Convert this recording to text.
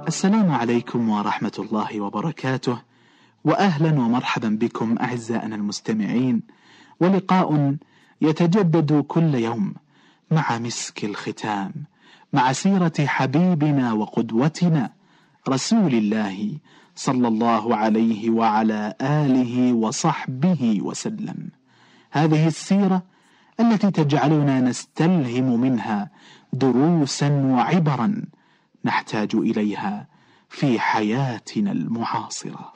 السلام عليكم ورحمة الله وبركاته، وأهلا ومرحبا بكم أعزائنا المستمعين، ولقاء يتجدد كل يوم مع مسك الختام، مع سيرة حبيبنا وقدوتنا رسول الله صلى الله عليه وعلى آله وصحبه وسلم. هذه السيرة التي تجعلنا نستلهم منها دروسا وعبرا نحتاج إليها في حياتنا المعاصرة.